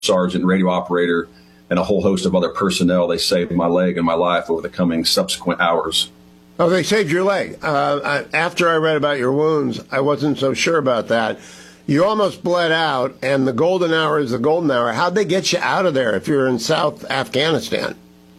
sergeant, radio operator, and a whole host of other personnel. They saved my leg and my life over the coming subsequent hours. Oh, they saved your leg. After I read about your wounds, I wasn't so sure about that. You almost bled out, and the golden hour is the golden hour. How'd they get you out of there if you're in South Afghanistan?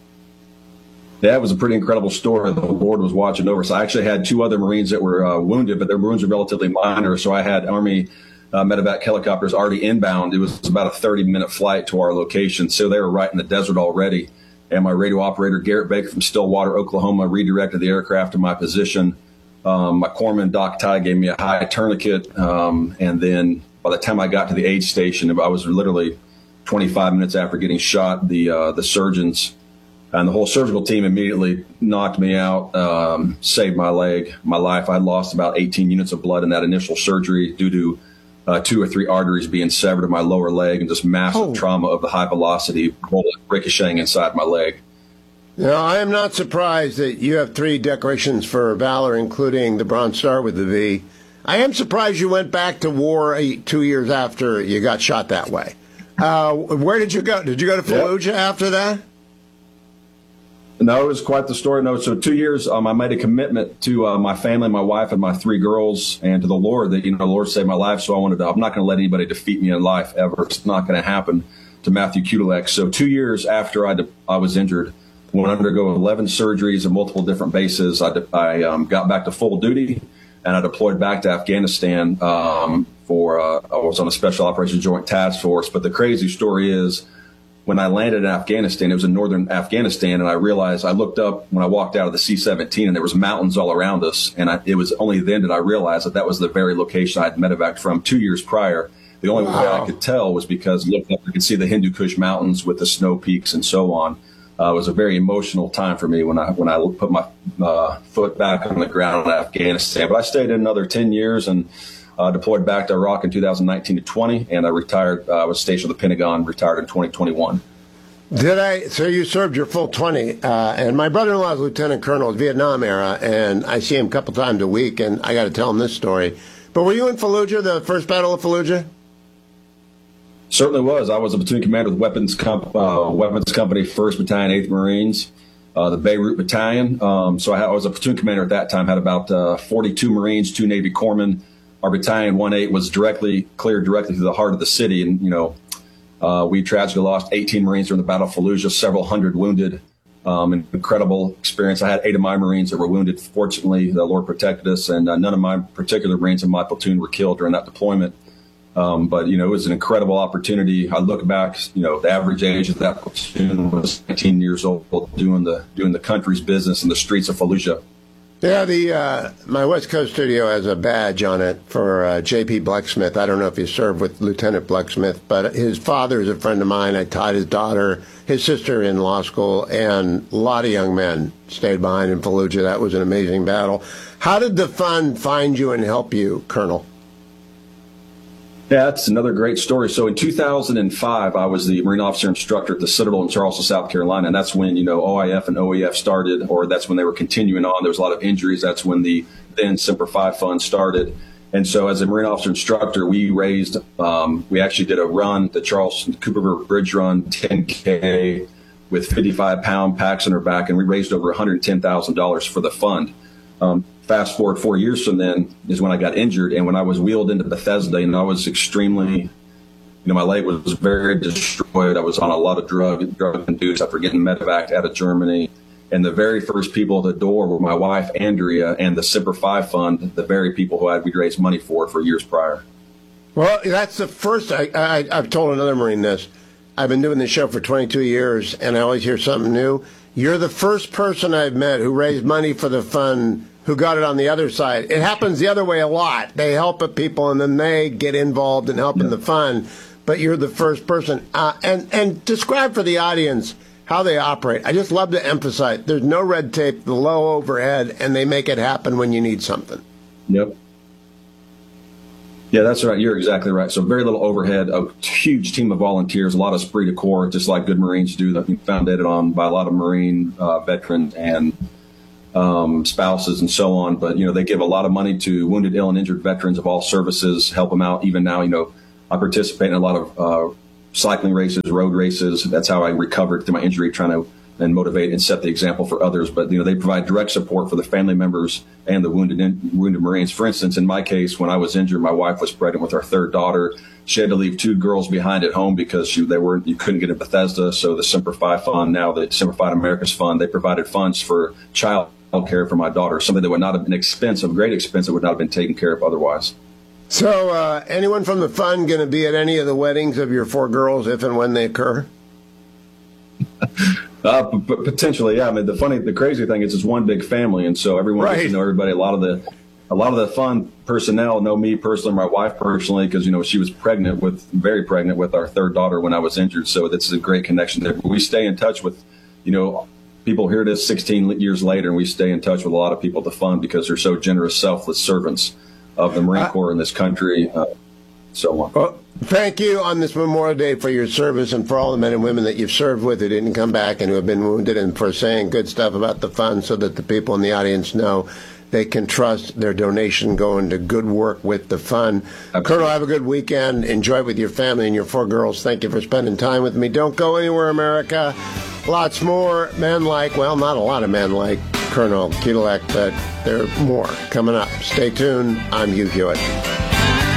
That was a pretty incredible story. The Lord was watching over. So I actually had 2 other Marines that were wounded, but their wounds were relatively minor. So I had Army medevac helicopters already inbound. It was about a 30-minute flight to our location. So they were right in the desert already. And my radio operator, Garrett Baker from Stillwater, Oklahoma, redirected the aircraft to my position. My corpsman, Doc Ty, gave me a high tourniquet. And then by the time I got to the aid station, I was literally 25 minutes after getting shot. The surgeons and the whole surgical team immediately knocked me out, saved my leg, my life. I lost about 18 units of blood in that initial surgery due to 2 or 3 arteries being severed in my lower leg and just massive trauma of the high velocity bullet ricocheting inside my leg. Now, I am not surprised that you have 3 decorations for valor, including the Bronze Star with the V. I am surprised you went back to war 2 years after you got shot that way. Where did you go? Did you go to Fallujah after that? No, it was quite the story. No, so 2 years, I made a commitment to my family, my wife, and my 3 girls, and to the Lord that, the Lord saved my life. So I'm not going to let anybody defeat me in life ever. It's not going to happen to Matthew Kudelek. So 2 years after I was injured, went to undergo 11 surgeries at multiple different bases. I got back to full duty, and I deployed back to Afghanistan I was on a Special Operations Joint Task Force. But the crazy story is, when I landed in Afghanistan, it was in northern Afghanistan, and I realized, I looked up when I walked out of the C-17, and there was mountains all around us. And it was only then that I realized that was the very location I had medevaced from 2 years prior. The only way I could tell was because looking up, I could see the Hindu Kush Mountains with the snow peaks and so on. It was a very emotional time for me when I put my foot back on the ground in Afghanistan. But I stayed another 10 years and deployed back to Iraq in 2019 to 20, and I retired. I was stationed at the Pentagon, retired in 2021. So you served your full 20, and my brother-in-law is Lieutenant Colonel, Vietnam era, and I see him a couple times a week, and I got to tell him this story. But were you in Fallujah, the first Battle of Fallujah? Certainly was. I was a platoon commander with Weapons Company, 1st Battalion, 8th Marines, the Beirut Battalion. So I was a platoon commander at that time, had about 42 Marines, 2 Navy corpsmen. Our battalion 1-8 was cleared directly through the heart of the city. And, we tragically lost 18 Marines during the Battle of Fallujah, several hundred wounded. An incredible experience. I had 8 of my Marines that were wounded. Fortunately, the Lord protected us, and none of my particular Marines in my platoon were killed during that deployment. But, it was an incredible opportunity. I look back, the average age of that platoon was 19 years old, doing the country's business in the streets of Fallujah. Yeah, my West Coast studio has a badge on it for J.P. Blecksmith. I don't know if you served with Lieutenant Blecksmith, but his father is a friend of mine. I taught his daughter, his sister in law school, and a lot of young men stayed behind in Fallujah. That was an amazing battle. How did the fund find you and help you, Colonel? Yeah, that's another great story. So in 2005, I was the Marine officer instructor at the Citadel in Charleston, South Carolina. And that's when, OIF and OEF started, or that's when they were continuing on. There was a lot of injuries. That's when the then Semper Fi Fund started. And so as a Marine officer instructor, we actually did a run, the Charleston Cooper River Bridge Run, 10K with 55-pound packs on our back. And we raised over $110,000 for the fund. Fast forward 4 years from then is when I got injured. And when I was wheeled into Bethesda, and I was extremely, my leg was very destroyed. I was on a lot of drug-induced after getting medevac out of Germany. And the very first people at the door were my wife, Andrea, and the Semper Fi Fund, the very people who we'd raised money for years prior. Well, that's the first. I've told another Marine this. I've been doing this show for 22 years, and I always hear something new. You're the first person I've met who raised money for the fund who got it on the other side. It happens the other way a lot. They help people, and then they get involved in helping the fund. But you're the first person. And describe for the audience how they operate. I just love to emphasize there's no red tape, the low overhead, and they make it happen when you need something. Yep. Yeah, that's right. You're exactly right. So very little overhead, a huge team of volunteers, a lot of esprit de corps, just like good Marines do, that founded on by a lot of Marine veterans and spouses and so on. But, they give a lot of money to wounded, ill, and injured veterans of all services, help them out. Even now, I participate in a lot of cycling races, road races. That's how I recovered through my injury, trying to and motivate and set the example for others. But they provide direct support for the family members and the wounded Marines. For instance, in my case, when I was injured, my wife was pregnant with our third daughter. She had to leave 2 girls behind at home because you couldn't get in Bethesda. So the Semper Fi Fund, now the Semper Fi Americas Fund, they provided funds for child care for my daughter, something that would not have been great expense that would not have been taken care of otherwise. So anyone from the fund going to be at any of the weddings of your 4 girls if and when they occur? Potentially, yeah. I mean, the crazy thing is it's one big family, and so everyone gets to know everybody. A lot of the fund personnel know me personally, my wife personally, because she was very pregnant with our third daughter when I was injured. So this is a great connection there. But we stay in touch with, people. Here it is 16 years later, and we stay in touch with a lot of people at the fund because they're so generous, selfless servants of the Marine Corps in this country. So on. Well, thank you on this Memorial Day for your service and for all the men and women that you've served with who didn't come back and who have been wounded, and for saying good stuff about the fund so that the people in the audience know they can trust their donation going to good work with the fund. Colonel, have a good weekend. Enjoy it with your family and your 4 girls. Thank you for spending time with me. Don't go anywhere, America. Lots more men like, well, not a lot of men like Colonel Ketelec, but there are more coming up. Stay tuned. I'm Hugh Hewitt.